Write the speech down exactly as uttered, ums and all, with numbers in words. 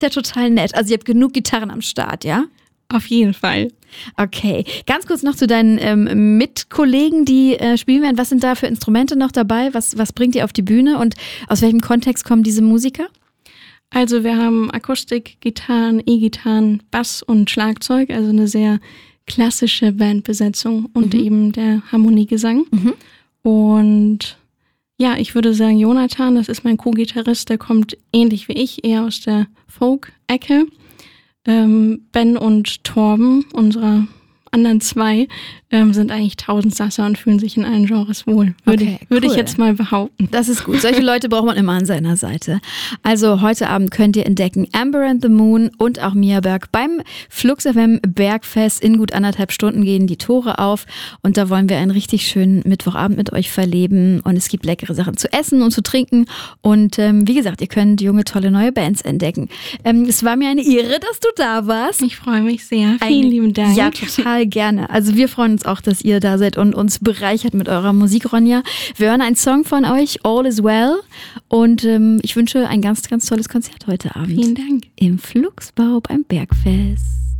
Ja, total nett. Also ihr habt genug Gitarren am Start, ja? Auf jeden Fall. Okay, ganz kurz noch zu deinen ähm, Mitkollegen, die äh, spielen werden. Was sind da für Instrumente noch dabei? Was, was bringt ihr auf die Bühne und aus welchem Kontext kommen diese Musiker? Also wir haben Akustik, Gitarren, E-Gitarren, Bass und Schlagzeug, also eine sehr klassische Bandbesetzung und mhm. eben der Harmoniegesang. Mhm. Und ja, ich würde sagen, Jonathan, das ist mein Co-Gitarrist, der kommt ähnlich wie ich, eher aus der Folk-Ecke. Ähm, Ben und Torben, unsere anderen zwei, ähm, sind eigentlich Tausendsasser und fühlen sich in allen Genres wohl. Würde, okay, ich, würde cool. ich jetzt mal behaupten. Das ist gut. Solche Leute braucht man immer an seiner Seite. Also heute Abend könnt ihr entdecken Amber and the Moon und auch Mia Berg beim Flux F M Bergfest. In gut anderthalb Stunden gehen die Tore auf und da wollen wir einen richtig schönen Mittwochabend mit euch verleben und es gibt leckere Sachen zu essen und zu trinken und ähm, wie gesagt, ihr könnt junge, tolle neue Bands entdecken. Ähm, es war mir eine Ehre, dass du da warst. Ich freue mich sehr. Vielen Ein, lieben Dank. Ja, total gerne. Also wir freuen uns auch, dass ihr da seid und uns bereichert mit eurer Musik, Ronja. Wir hören einen Song von euch, All is Well. Und ähm, ich wünsche ein ganz, ganz tolles Konzert heute Abend. Vielen Dank. Im Fluxbau beim Bergfest.